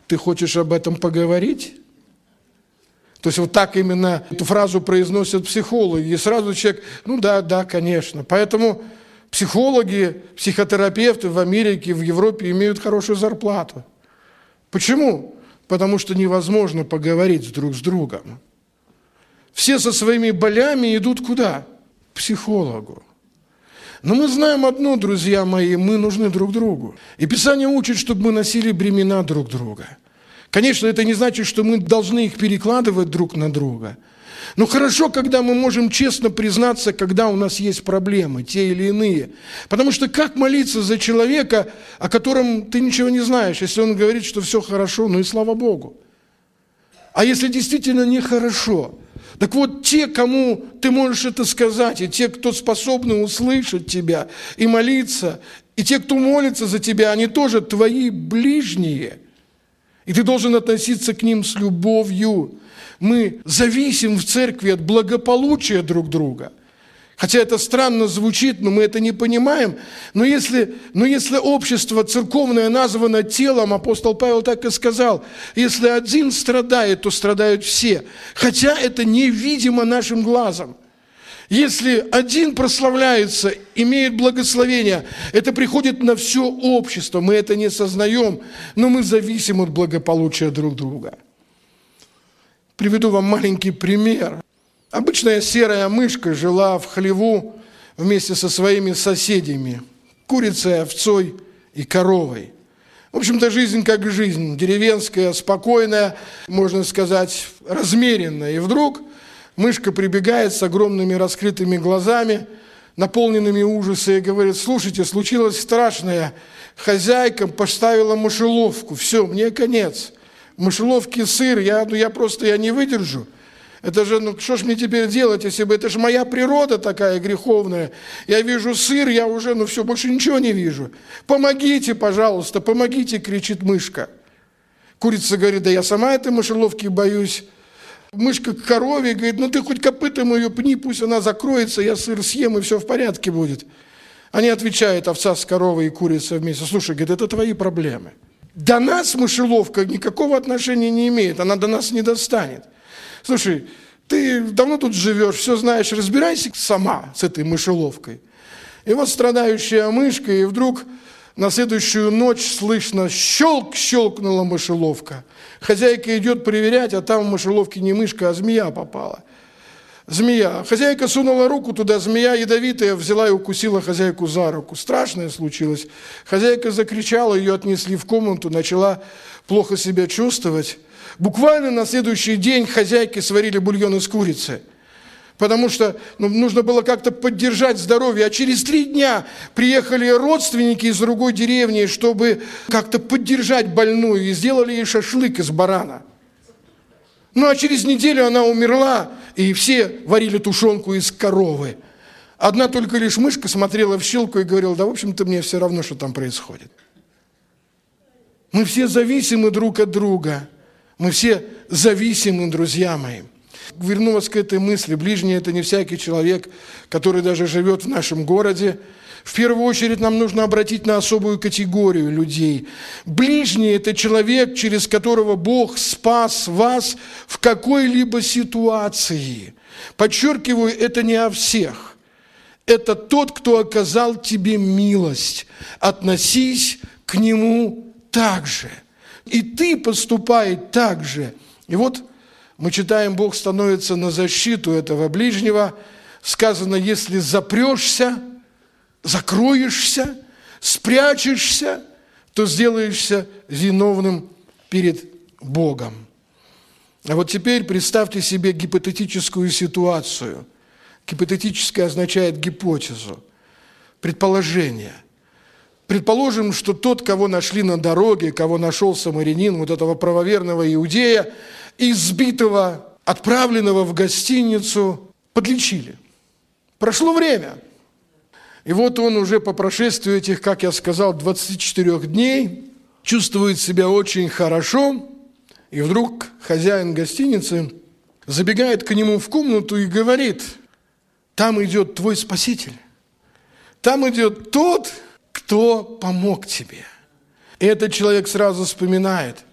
Ты хочешь об этом поговорить? То есть вот так именно эту фразу произносят психологи. И сразу человек, да, конечно. Поэтому психологи, психотерапевты в Америке, в Европе имеют хорошую зарплату. Почему? Потому что невозможно поговорить друг с другом. Все со своими болями идут куда? К психологу. Но мы знаем одно, друзья мои, мы нужны друг другу. И Писание учит, чтобы мы носили бремена друг друга. Конечно, это не значит, что мы должны их перекладывать друг на друга. Но хорошо, когда мы можем честно признаться, когда у нас есть проблемы, те или иные. Потому что как молиться за человека, о котором ты ничего не знаешь, если он говорит, что все хорошо, и слава Богу. А если действительно нехорошо? Так вот, те, кому ты можешь это сказать, и те, кто способны услышать тебя и молиться, и те, кто молится за тебя, они тоже твои ближние. И ты должен относиться к ним с любовью. Мы зависим в церкви от благополучия друг друга. Хотя это странно звучит, но мы это не понимаем. Но если общество церковное названо телом, апостол Павел так и сказал, если один страдает, то страдают все. Хотя это невидимо нашим глазом. Если один прославляется, имеет благословение, это приходит на все общество. Мы это не сознаем, но мы зависим от благополучия друг друга. Приведу вам маленький пример. Обычная серая мышка жила в хлеву вместе со своими соседями, курицей, овцой и коровой. В общем-то, жизнь как жизнь, деревенская, спокойная, можно сказать, размеренная. И вдруг мышка прибегает с огромными раскрытыми глазами, наполненными ужаса, и говорит: слушайте, случилось страшное, хозяйка поставила мышеловку, все, мне конец. В мышеловке сыр, я не выдержу. Это же, что ж мне теперь делать, если бы, это же моя природа такая греховная. Я вижу сыр, я уже, все, больше ничего не вижу. Помогите, пожалуйста, помогите, кричит мышка. Курица говорит: да я сама этой мышеловки боюсь. Мышка к корове говорит: ты хоть копытом ее пни, пусть она закроется, я сыр съем, и все в порядке будет. Они отвечают, овца с коровой и курица вместе: слушай, говорит, это твои проблемы. До нас мышеловка никакого отношения не имеет, она до нас не достанет. Слушай, ты давно тут живешь, все знаешь, разбирайся сама с этой мышеловкой. И вот страдающая мышка, и вдруг на следующую ночь слышно: щелкнула мышеловка. Хозяйка идет проверять, а там в мышеловке не мышка, а змея попала. Змея. Хозяйка сунула руку туда, змея ядовитая взяла и укусила хозяйку за руку. Страшное случилось. Хозяйка закричала, ее отнесли в комнату, начала плохо себя чувствовать. Буквально на следующий день хозяйке сварили бульон из курицы, потому что нужно было как-то поддержать здоровье. А через 3 дня приехали родственники из другой деревни, чтобы как-то поддержать больную, и сделали ей шашлык из барана. А через неделю она умерла, и все варили тушенку из коровы. Одна только лишь мышка смотрела в щелку и говорила: да, в общем-то, мне все равно, что там происходит. Мы все зависимы друг от друга. Мы все зависимы, друзья мои. Верну вас к этой мысли. Ближний – это не всякий человек, который даже живет в нашем городе. В первую очередь нам нужно обратить на особую категорию людей. Ближний – это человек, через которого Бог спас вас в какой-либо ситуации. Подчеркиваю, это не о всех. Это тот, кто оказал тебе милость. Относись к нему так же. И ты поступай так же. И вот мы читаем, Бог становится на защиту этого ближнего. Сказано: если запрешься, закроешься, спрячешься, то сделаешься виновным перед Богом. А вот теперь представьте себе гипотетическую ситуацию. Гипотетическое означает гипотезу, предположение. Предположим, что тот, кого нашли на дороге, кого нашел самарянин, вот этого правоверного иудея, избитого, отправленного в гостиницу, подлечили. Прошло время. И вот он уже по прошествии этих, как я сказал, 24 дней чувствует себя очень хорошо, и вдруг хозяин гостиницы забегает к нему в комнату и говорит: там идет твой спаситель, там идет тот, кто помог тебе. И этот человек сразу вспоминает: